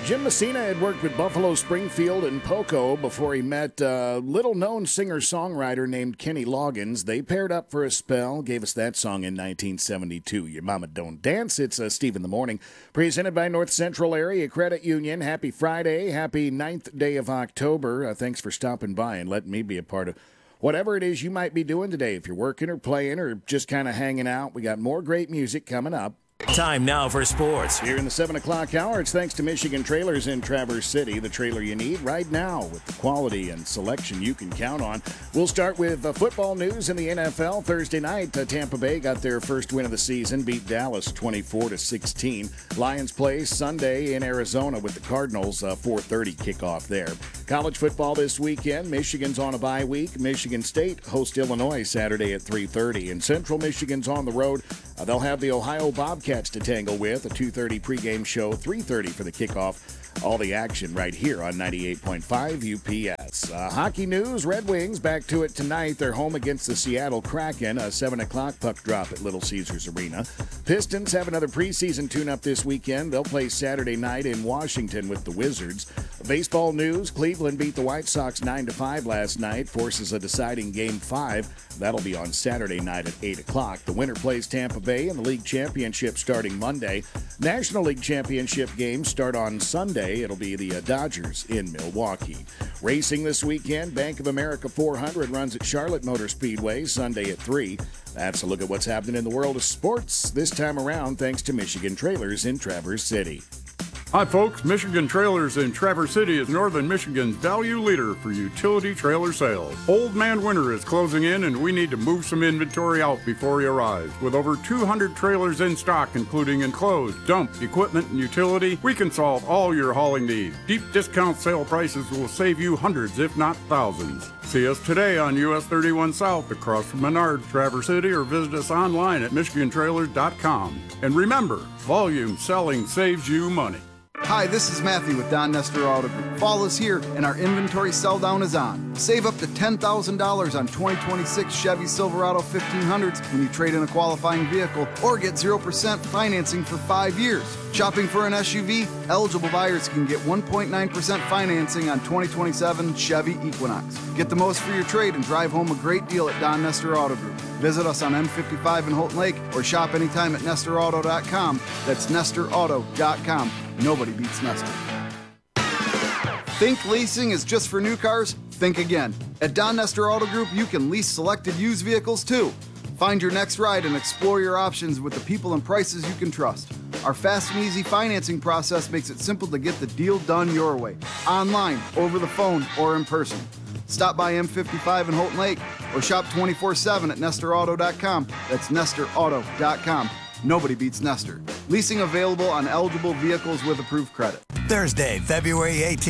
Jim Messina had worked with Buffalo Springfield and Poco before he met a little-known singer-songwriter named Kenny Loggins. They paired up for a spell, gave us that song in 1972, Your Mama Don't Dance. It's Steve in the Morning, presented by North Central Area Credit Union. Happy Friday, happy 9th day of October. Thanks for stopping by and letting me be a part of whatever it is you might be doing today. If you're working or playing or just kind of hanging out, we got more great music coming up. Time now for sports. Here in the 7 o'clock hour, it's thanks to Michigan Trailers in Traverse City, the trailer you need right now with the quality and selection you can count on. We'll start with football news in the NFL. Thursday night, Tampa Bay got their first win of the season, beat Dallas 24-16. Lions play Sunday in Arizona with the Cardinals, 4:30 kickoff there. College football this weekend, Michigan's on a bye week. Michigan State hosts Illinois Saturday at 3:30. And Central Michigan's on the road. They'll have the Ohio Bobcats to tangle with. A 2:30 pregame show, 3:30 for the kickoff. All the action right here on 98.5 UPS. Hockey news, Red Wings back to it tonight. They're home against the Seattle Kraken. A 7 o'clock puck drop at Little Caesars Arena. Pistons have another preseason tune-up this weekend. They'll play Saturday night in Washington with the Wizards. Baseball news, Cleveland beat the White Sox 9-5 last night. Forces a deciding Game 5. That'll be on Saturday night at 8 o'clock. The winner plays Tampa Bay in the league championship starting Monday. National League championship games start on Sunday. It'll be the Dodgers in Milwaukee. Racing this weekend, Bank of America 400 runs at Charlotte Motor Speedway Sunday at 3. That's a look at what's happening in the world of sports this time around thanks to Michigan Trailers in Traverse City. Hi folks, Michigan Trailers in Traverse City is Northern Michigan's value leader for utility trailer sales. Old Man Winter is closing in and we need to move some inventory out before he arrives. With over 200 trailers in stock, including enclosed, dump, equipment, and utility, we can solve all your hauling needs. Deep discount sale prices will save you hundreds, if not thousands. See us today on US 31 South across from Menard, Traverse City, or visit us online at michigantrailers.com. And remember, volume selling saves you money. Hi, this is Matthew with Don Nestor Auto Group. Fall is here and our inventory sell down is on. Save up to $10,000 on 2026 Chevy Silverado 1500s when you trade in a qualifying vehicle or get 0% financing for 5 years. Shopping for an SUV? Eligible buyers can get 1.9% financing on 2027 Chevy Equinox. Get the most for your trade and drive home a great deal at Don Nestor Auto Group. Visit us on M55 in Houghton Lake or shop anytime at NestorAuto.com. That's NestorAuto.com. Nobody beats Nestor. Think leasing is just for new cars? Think again. At Don Nestor Auto Group, you can lease selected used vehicles too. Find your next ride and explore your options with the people and prices you can trust. Our fast and easy financing process makes it simple to get the deal done your way. Online, over the phone, or in person. Stop by M55 in Houghton Lake or shop 24/7 at NestorAuto.com. That's NestorAuto.com. Nobody beats Nestor. Leasing available on eligible vehicles with approved credit. Thursday, February 18th.